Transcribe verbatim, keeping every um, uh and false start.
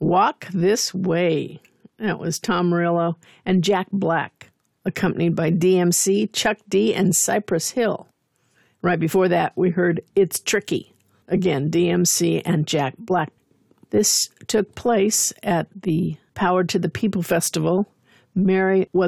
Walk This Way. That was Tom Morello and Jack Black, accompanied by D M C, Chuck D, and Cypress Hill. Right before that, we heard It's Tricky. Again, D M C and Jack Black. This took place at the Power to the People Festival. Mary was